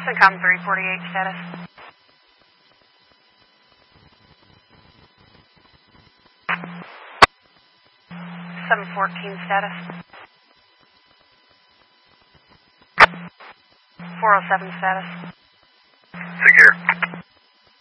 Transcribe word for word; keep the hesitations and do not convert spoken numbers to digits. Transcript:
Syncom three forty-eight status. seven fourteen status. four oh seven status. Secure.